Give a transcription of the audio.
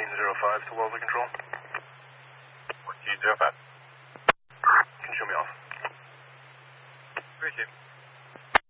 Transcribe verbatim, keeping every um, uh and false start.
fourteen zero five to Wellesley Control. fourteen zero five. Can you show me off? Appreciate it.